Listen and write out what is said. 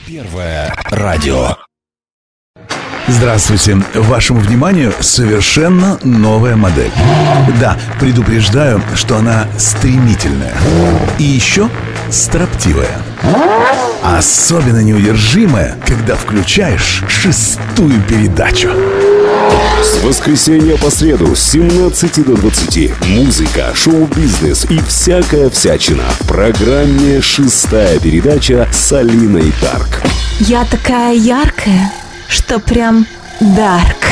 Первое радио. Здравствуйте. Вашему вниманию совершенно новая модель. Да, предупреждаю, что она стремительная. И еще строптивая. Особенно неудержимая, когда включаешь 6-ю передачу. С воскресенья по среду с 17 до 20. Музыка, шоу-бизнес и всякая всячина. В программе «6-я передача» с Алиной Дарк. Я такая яркая, что прям дарк.